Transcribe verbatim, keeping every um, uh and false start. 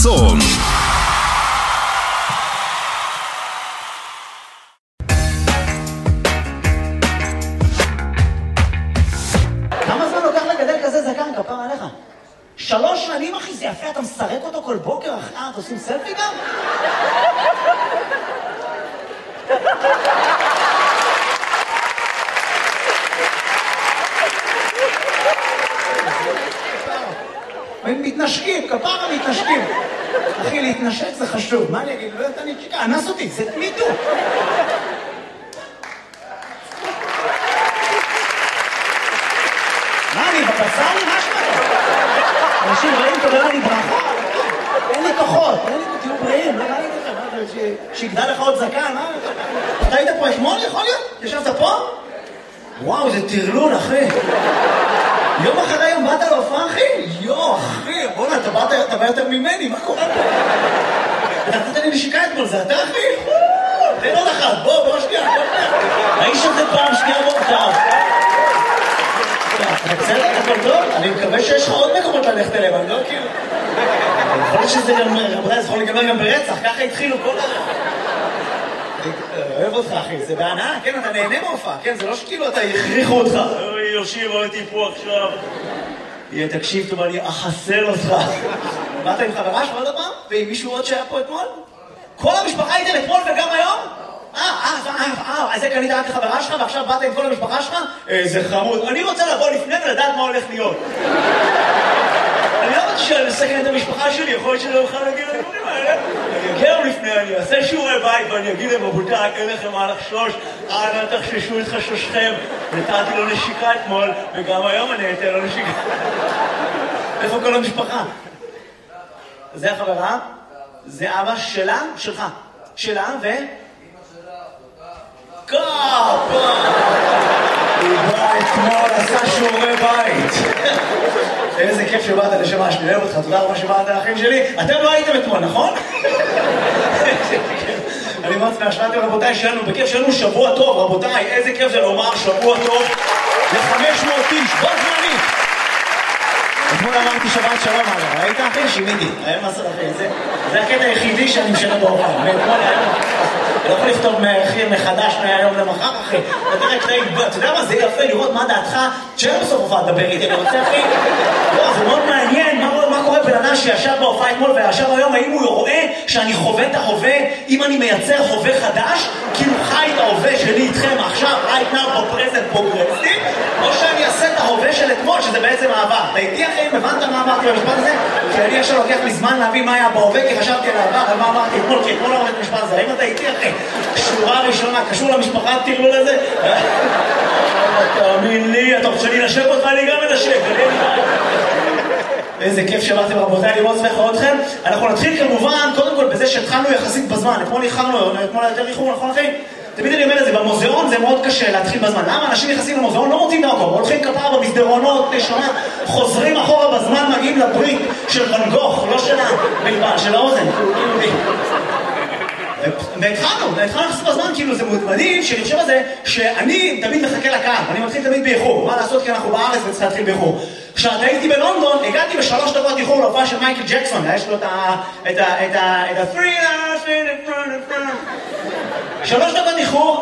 צום. כמה זמן לוקח לגדל כזה זקן, כפר עליך? שלוש שנים, אחי, זה יפה, אתה מסרק אותו כל בוקר, אחי, אה, אתה עושים סלפי גם? הם מתנשקים, כפרה מתנשקים. אחי, להתנשק זה חשוב. מה אני אגיד? לא יודעת, אני צ'יקה, אנס אותי, זה מיטו. מה, אני בבצל? מה שמעת? אנשים רעים תודה לי ברכה. אין לי כוחות, אין לי תהיו בריאים, לא ראיתי לכם, שיגדל לך עוד זקן, מה? אתה היית פה אתמול, יכול להיות? ישבת פה? וואו, זה טרלול, אחי. יום אחרי יום באת להופעה, אחי? יו, אחי, בוא'נה, אתה באת, אתה בא יותר ממני, מה קורה פה? אתה נתת לי נשיקה אתמול, זה אתה, אחי? תן עוד אחת, בוא, בוא שנייה, בוא שנייה. האיש הזה פעם שנייה בוא, טוב. אתה בסדר, הכל טוב? אני מקווה שיש לך עוד מקומות ללכת אליהם, אני לא כאילו... יכול להיות שזה גם, רבותי, זה יכול להיגמר גם ברצח, ככה התחילו כל ה... אוהב אותך, אחי, זה בהנאה, כן, אתה נהנה מהופעה, כן, זה לא שכאילו אתה יכריחו אותך. אוי, יושיב, הייתי פה עכשיו. יהיה, תקשיב טוב, אני אחסל אותך. באת עם חברה שלך עוד הפעם? ועם מישהו עוד שהיה פה אתמול? כל המשפחה הייתם אתמול וגם היום? אה, אה, אה, אה, אז זה קנית רק לחברה שלך ועכשיו באת עם כל המשפחה שלך? איזה חמוד. אני רוצה לבוא לפני ולדעת מה הולך להיות. אני לא רוצה לסכן את המשפחה שלי, יכול להיות שלא אוכל להגיד לדברים האלה. אני אגיע לפני, אני אעשה שיעורי בית ואני אגיד להם, רבותיי, אין לכם מה לחשוש, אנא תחששו את חששכם. נתתי לו נשיקה אתמול, וגם היום אני אתן לו נשיקה. איפה כל המשפחה? זה החברה? זה אבא שלה? שלך. שלה ו... קאפה! הוא בא אתמול, עשה שיעורי בית. איזה כיף שבאת לשמה שלי, אוהב אותך, תודה רבה שבאת לאחים שלי. אתם לא הייתם אתמול, נכון? אני מאוד שמח, רבותיי, שלנו, בכיף שלנו שבוע טוב, רבותיי, איזה כיף זה לומר שבוע טוב ל-חמש מאות איש, בוא זמני. אתמול אמרתי שבת שלום, אגב, ראית אחי? שימיתי, היום עשר אחי, זה הקטע היחידי שאני משנה בהופעה, מאתמול היום. אני לא יכול לכתוב מחדש מהיום למחר, אחי. אתה יודע מה, זה יפה לראות מה דעתך, שאין בסוף הופעה לדבר איתי, אני רוצה, אחי. לא, זה מאוד מעניין, מה קורה בן אדם שישב בהופעה אתמול וישב היום, האם הוא רואה שאני חווה את ההווה, אם אני מייצר חווה חדש, כאילו חי את ההווה שלי איתכם עכשיו, right now, בפרזנט פרוגרסיב, או שאני אעשה את ההווה של אתמול, שזה בעצם העבר. אתה איתי, אחי, הבנת מה אמרתי במשפט הזה? כי אני עכשיו לוקח לי זמן להבין מה היה בהווה, כי חשבתי על העבר, על מה אמרתי אתמול, כי אתמול לא אמרתי משפט הזה. האם אתה איתי, אחי? שורה ראשונה, קשור למשפחה, תראו לזה? תאמין לי, אתה רוצה לי לשב אותך, אני גם מנשב. איזה כיף שבאתם רבותיי, אני מאוד שמח לראות אתכם. אנחנו נתחיל כמובן, קודם כל בזה שהתחלנו יחסית בזמן. אתמול איחרנו, אתמול יותר איחור, נכון אחי? תמיד אני אומר את זה, במוזיאון זה מאוד קשה להתחיל בזמן. למה? אנשים נכנסים למוזיאון, לא מוצאים דרכו, הולכים כפרה במסדרונות, נשמה, חוזרים אחורה בזמן, מגיעים לברית של ואן גוך, לא של הבלבן, של האוזן. והתחלנו, והתחלנו לחסות בזמן, כאילו זה מדהים, שאני חושב על זה, שאני תמיד מחכה לקהל, אני מתחיל תמיד באיחור, מה לעשות כי אנחנו בארץ וצריך להתחיל באיחור. כשאתה הייתי בלונדון, הגעתי בשלוש דקות איחור להופעה של מייקל ג'קסון, יש לו את ה... את ה... את ה... את ה... שלוש דקות איחור,